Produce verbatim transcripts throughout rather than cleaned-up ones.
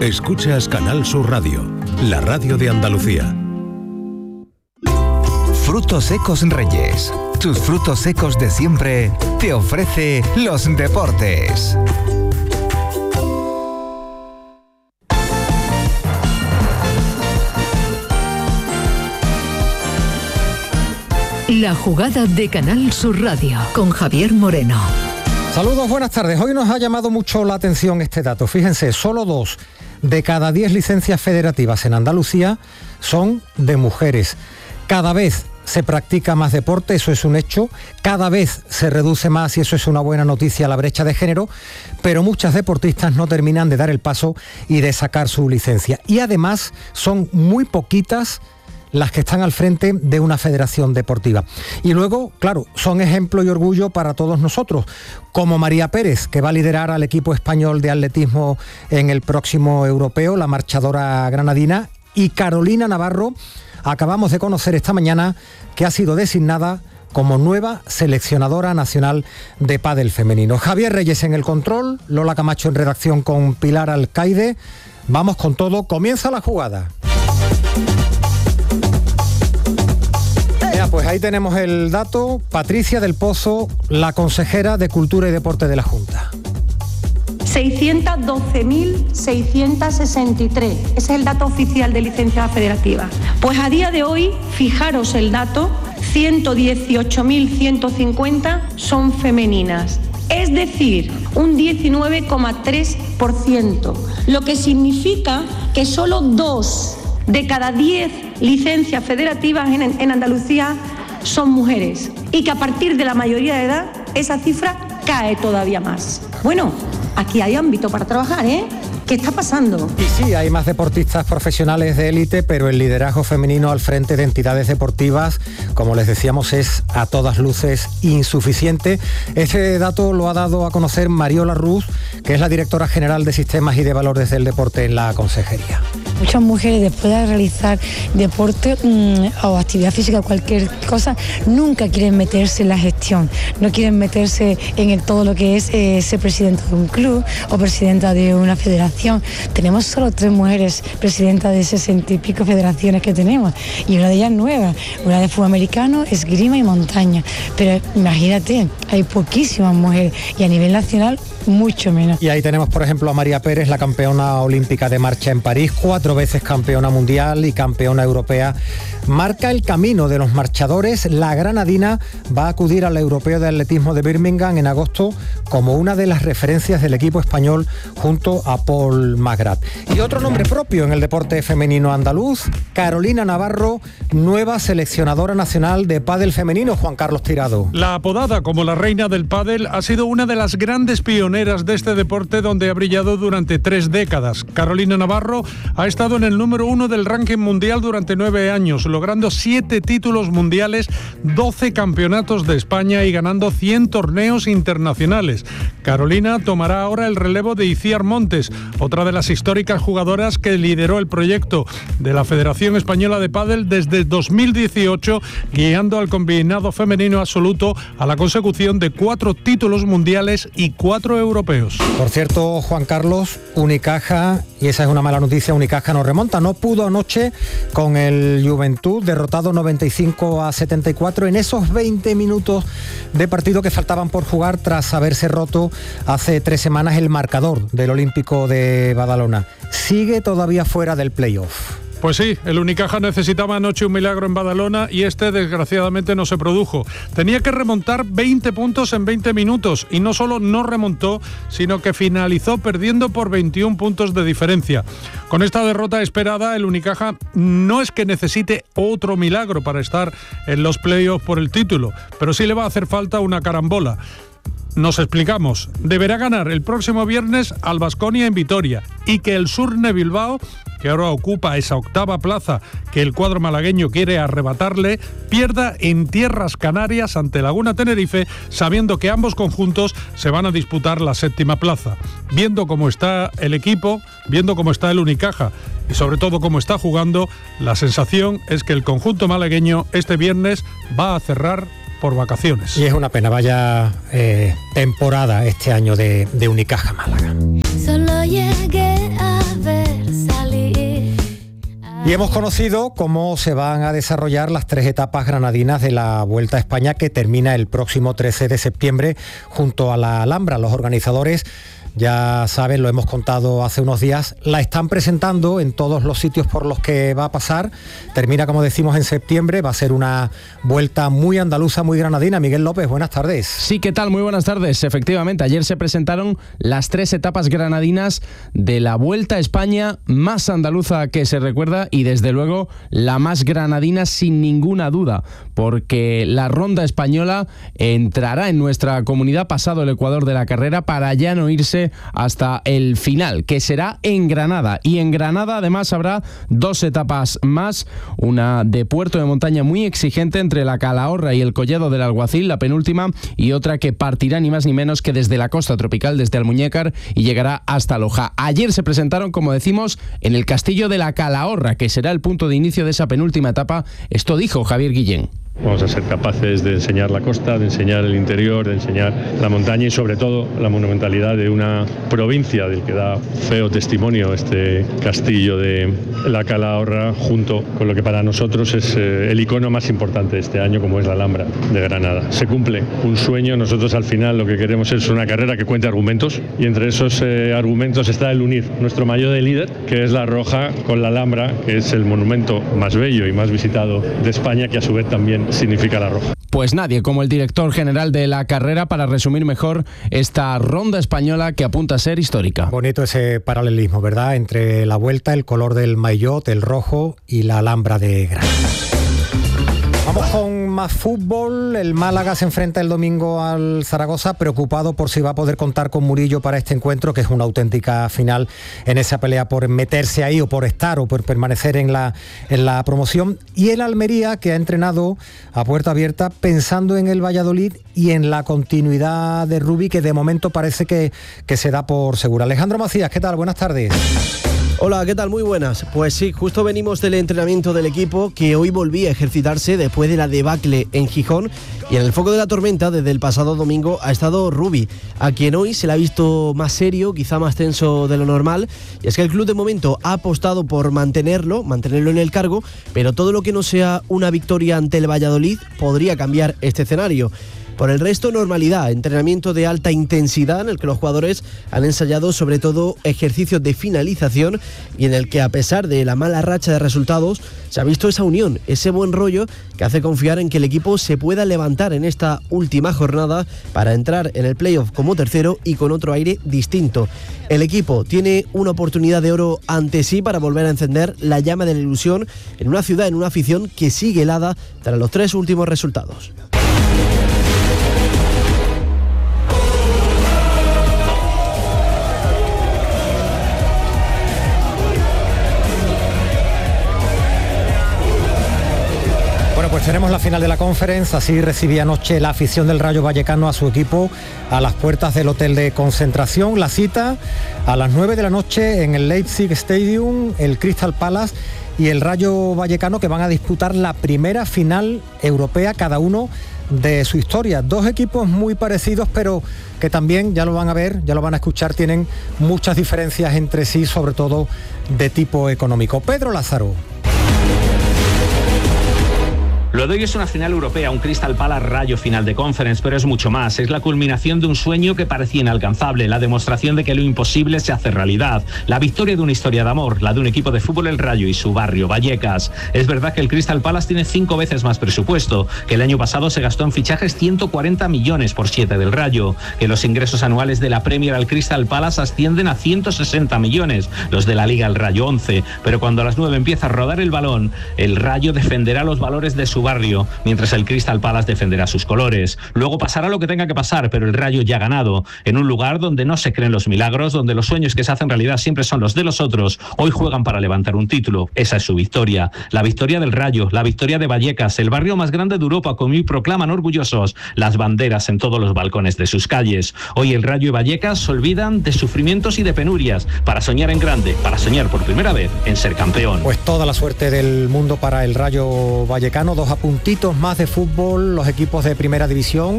Escuchas Canal Sur Radio, la radio de Andalucía. Frutos Secos Reyes. Tus frutos secos de siempre te ofrece los deportes. La jugada de Canal Sur Radio con Javier Moreno. Saludos, buenas tardes. Hoy nos ha llamado mucho la atención este dato. Fíjense, solo dos de cada diez licencias federativas en Andalucía son de mujeres. Cada vez se practica más deporte, eso es un hecho. Cada vez se reduce más, y eso es una buena noticia, la brecha de género, pero muchas deportistas no terminan de dar el paso y de sacar su licencia. Y además son muy poquitas las que están al frente de una federación deportiva. Y luego, claro, son ejemplo y orgullo para todos nosotros, como María Pérez, que va a liderar al equipo español de atletismo en el próximo europeo, la marchadora granadina, y Carolina Navarro, acabamos de conocer esta mañana que ha sido designada como nueva seleccionadora nacional de pádel femenino. Javier Reyes en el control, Lola Camacho en redacción con Pilar Alcaide. Vamos con todo, comienza la jugada. Pues ahí tenemos el dato. Patricia del Pozo, la consejera de Cultura y Deporte de la Junta. seiscientos doce mil seiscientos sesenta y tres, ese es el dato oficial de licencias federativas. Pues a día de hoy, fijaros el dato, ciento dieciocho mil ciento cincuenta son femeninas. Es decir, un diecinueve coma tres por ciento, lo que significa que solo dos de cada diez licencias federativas en, en Andalucía son mujeres, y que a partir de la mayoría de edad esa cifra cae todavía más. Bueno, aquí hay ámbito para trabajar, ¿eh? ¿Qué está pasando? Y sí, hay más deportistas profesionales de élite, pero el liderazgo femenino al frente de entidades deportivas, como les decíamos, es a todas luces insuficiente. Ese dato lo ha dado a conocer Mariola Ruz, que es la directora general de Sistemas y de Valores del Deporte en la Consejería. Muchas mujeres, después de realizar deporte mmm, o actividad física, cualquier cosa, nunca quieren meterse en la gestión, no quieren meterse en el, todo lo que es eh, ser presidenta de un club o presidenta de una federación. Tenemos solo tres mujeres presidentas de sesenta y pico federaciones que tenemos, y una de ellas nueva, una de fútbol americano, esgrima y montaña. Pero imagínate, hay poquísimas mujeres, y a nivel nacional mucho menos. Y ahí tenemos, por ejemplo, a María Pérez, la campeona olímpica de marcha en París, cuatro veces campeona mundial y campeona europea. Marca el camino de los marchadores. La granadina va a acudir al Europeo de Atletismo de Birmingham en agosto como una de las referencias del equipo español junto a Paul Magrat. Y otro nombre propio en el deporte femenino andaluz, Carolina Navarro, nueva seleccionadora nacional de pádel femenino. Juan Carlos Tirado. La apodada como la reina del pádel ha sido una de las grandes pioneras de este deporte, donde ha brillado durante tres décadas. Carolina Navarro ha estado en el número uno del ranking mundial durante nueve años, logrando siete títulos mundiales, doce campeonatos de España y ganando cien torneos internacionales. Carolina tomará ahora el relevo de Iciar Montes, otra de las históricas jugadoras que lideró el proyecto de la Federación Española de Pádel desde dos mil dieciocho, guiando al combinado femenino absoluto a la consecución de cuatro títulos mundiales y cuatro europeos. Por cierto, Juan Carlos, Unicaja, y esa es una mala noticia, Unicaja no remonta, no pudo anoche con el Juventud, derrotado noventa y cinco a setenta y cuatro en esos veinte minutos de partido que faltaban por jugar tras haberse roto hace tres semanas el marcador del Olímpico de Badalona. Sigue todavía fuera del playoff. Pues sí, el Unicaja necesitaba anoche un milagro en Badalona y este desgraciadamente no se produjo. Tenía que remontar veinte puntos en veinte minutos y no solo no remontó, sino que finalizó perdiendo por veintiún puntos de diferencia. Con esta derrota esperada, el Unicaja no es que necesite otro milagro para estar en los playoffs por el título, pero sí le va a hacer falta una carambola. Nos explicamos. Deberá ganar el próximo viernes al Baskonia en Vitoria y que el Surne Bilbao, que ahora ocupa esa octava plaza que el cuadro malagueño quiere arrebatarle, pierda en tierras canarias ante Laguna Tenerife, sabiendo que ambos conjuntos se van a disputar la séptima plaza. Viendo cómo está el equipo, viendo cómo está el Unicaja y sobre todo cómo está jugando, la sensación es que el conjunto malagueño este viernes va a cerrar por vacaciones. Y es una pena, vaya eh, temporada este año de, de Unicaja Málaga. Solo llegué a ver Y hemos conocido cómo se van a desarrollar las tres etapas granadinas de la Vuelta a España, que termina el próximo trece de septiembre junto a la Alhambra. Los organizadores, ya saben, lo hemos contado hace unos días, la están presentando en todos los sitios por los que va a pasar. Termina, como decimos, en septiembre. Va a ser una vuelta muy andaluza, muy granadina. Miguel López, buenas tardes. Sí, ¿qué tal? Muy buenas tardes. Efectivamente, ayer se presentaron las tres etapas granadinas de la Vuelta a España, más andaluza que se recuerda y desde luego la más granadina sin ninguna duda, porque la Ronda Española entrará en nuestra comunidad pasado el Ecuador de la carrera para ya no irse hasta el final, que será en Granada. Y en Granada además habrá dos etapas más, una de puerto de montaña muy exigente entre la Calahorra y el Collado del Alguacil, la penúltima, y otra que partirá ni más ni menos que desde la costa tropical, desde Almuñécar, y llegará hasta Loja. Ayer se presentaron, como decimos, en el Castillo de la Calahorra, que será el punto de inicio de esa penúltima etapa. Esto dijo Javier Guillén. Vamos a ser capaces de enseñar la costa, de enseñar el interior, de enseñar la montaña y sobre todo la monumentalidad de una provincia del que da feo testimonio este castillo de la Calahorra, junto con lo que para nosotros es eh, el icono más importante de este año, como es la Alhambra de Granada. Se cumple un sueño. Nosotros al final lo que queremos es una carrera que cuente argumentos, y entre esos eh, argumentos está el unir nuestro maillot de líder, que es la roja, con la Alhambra, que es el monumento más bello y más visitado de España, que a su vez también significa la roja. Pues nadie como el director general de la carrera para resumir mejor esta ronda española que apunta a ser histórica. Bonito ese paralelismo, ¿verdad?, entre la Vuelta, el color del maillot, el rojo, y la Alhambra de Granada. Vamos con más fútbol. El Málaga se enfrenta el domingo al Zaragoza, preocupado por si va a poder contar con Murillo para este encuentro, que es una auténtica final en esa pelea por meterse ahí, o por estar, o por permanecer en la, en la promoción. Y el Almería, que ha entrenado a puerta abierta pensando en el Valladolid y en la continuidad de Rubi, que de momento parece que, que se da por segura. Alejandro Macías, ¿qué tal? Buenas tardes. Hola, ¿qué tal? Muy buenas. Pues sí, justo venimos del entrenamiento del equipo, que hoy volvía a ejercitarse después de la debacle en Gijón, y en el foco de la tormenta desde el pasado domingo ha estado Rubi, a quien hoy se le ha visto más serio, quizá más tenso de lo normal, y es que el club de momento ha apostado por mantenerlo, mantenerlo en el cargo, pero todo lo que no sea una victoria ante el Valladolid podría cambiar este escenario. Por el resto, normalidad, entrenamiento de alta intensidad en el que los jugadores han ensayado sobre todo ejercicios de finalización, y en el que, a pesar de la mala racha de resultados, se ha visto esa unión, ese buen rollo que hace confiar en que el equipo se pueda levantar en esta última jornada para entrar en el playoff como tercero y con otro aire distinto. El equipo tiene una oportunidad de oro ante sí para volver a encender la llama de la ilusión en una ciudad, en una afición que sigue helada tras los tres últimos resultados. Pues tenemos la final de la Conference. Así recibía anoche la afición del Rayo Vallecano a su equipo a las puertas del hotel de concentración. La cita a las nueve de la noche en el Leipzig Stadium, el Crystal Palace y el Rayo Vallecano, que van a disputar la primera final europea cada uno de su historia. Dos equipos muy parecidos, pero que también, ya lo van a ver, ya lo van a escuchar, tienen muchas diferencias entre sí, sobre todo de tipo económico. Pedro Lázaro. Lo de hoy es una final europea, un Crystal Palace Rayo final de Conference, pero es mucho más. Es la culminación de un sueño que parecía inalcanzable, la demostración de que lo imposible se hace realidad, la victoria de una historia de amor, la de un equipo de fútbol, el Rayo, y su barrio, Vallecas. Es verdad que el Crystal Palace tiene cinco veces más presupuesto, que el año pasado se gastó en fichajes ciento cuarenta millones por siete del Rayo, que los ingresos anuales de la Premier al Crystal Palace ascienden a ciento sesenta millones, los de la Liga al Rayo once, pero cuando a las nueve empieza a rodar el balón, el Rayo defenderá los valores de su barrio, mientras el Crystal Palace defenderá sus colores. Luego pasará lo que tenga que pasar, pero el Rayo ya ha ganado, en un lugar donde no se creen los milagros, donde los sueños que se hacen realidad siempre son los de los otros. Hoy juegan para levantar un título. Esa es su victoria, la victoria del Rayo, la victoria de Vallecas, el barrio más grande de Europa, como hoy proclaman orgullosos las banderas en todos los balcones de sus calles. Hoy el Rayo y Vallecas se olvidan de sufrimientos y de penurias para soñar en grande, para soñar por primera vez en ser campeón. Pues toda la suerte del mundo para el Rayo Vallecano. Dos apuntitos más de fútbol. Los equipos de primera división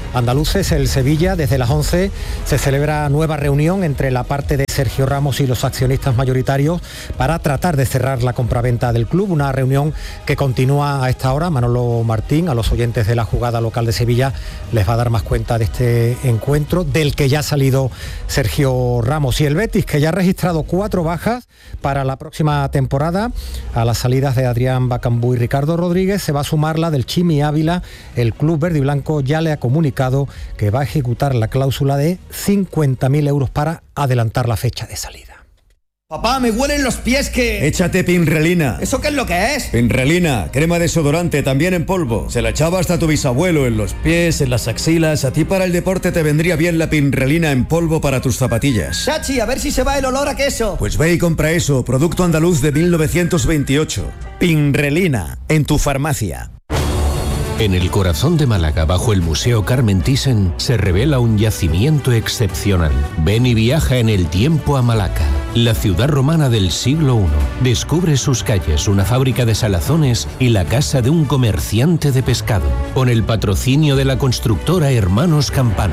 andaluces, el Sevilla. Desde las once se celebra nueva reunión entre la parte de Sergio Ramos y los accionistas mayoritarios para tratar de cerrar la compraventa del club, una reunión que continúa a esta hora. Manolo Martín, a los oyentes de la jugada local de Sevilla, les va a dar más cuenta de este encuentro, del que ya ha salido Sergio Ramos. Y el Betis, que ya ha registrado cuatro bajas para la próxima temporada, a las salidas de Adrián Bacambú y Ricardo Rodríguez, se va a sumar la del Chimi Ávila. El club verde y blanco ya le ha comunicado que va a ejecutar la cláusula de cincuenta mil euros para adelantar la fecha de salida. Papá, me huelen los pies que... Échate Pinrelina. ¿Eso qué es lo que es? Pinrelina, crema desodorante, también en polvo. Se la echaba hasta tu bisabuelo, en los pies, en las axilas. A ti para el deporte te vendría bien la Pinrelina en polvo para tus zapatillas. Chachi, a ver si se va el olor a queso. Pues ve y compra eso, producto andaluz de mil novecientos veintiocho. Pinrelina, en tu farmacia. En el corazón de Málaga, bajo el Museo Carmen Thyssen, se revela un yacimiento excepcional. Ven y viaja en el tiempo a Malaca, la ciudad romana del siglo primero. Descubre sus calles, una fábrica de salazones y la casa de un comerciante de pescado, con el patrocinio de la constructora Hermanos Campano.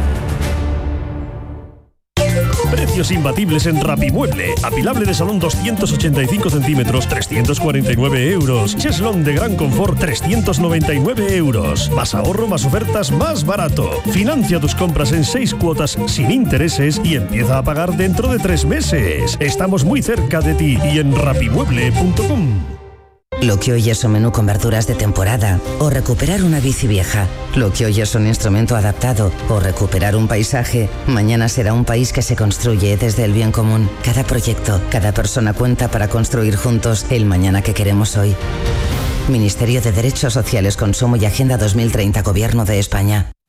Precios imbatibles en Rapimueble. Apilable de salón doscientos ochenta y cinco centímetros, trescientos cuarenta y nueve euros. Cheslón de gran confort, trescientos noventa y nueve euros. Más ahorro, más ofertas, más barato. Financia tus compras en seis cuotas sin intereses y empieza a pagar dentro de tres meses. Estamos muy cerca de ti y en rapimueble punto com. Lo que hoy es un menú con verduras de temporada o recuperar una bici vieja. Lo que hoy es un instrumento adaptado o recuperar un paisaje, mañana será un país que se construye desde el bien común. Cada proyecto, cada persona cuenta para construir juntos el mañana que queremos hoy. Ministerio de Derechos Sociales, Consumo y Agenda dos mil treinta, Gobierno de España.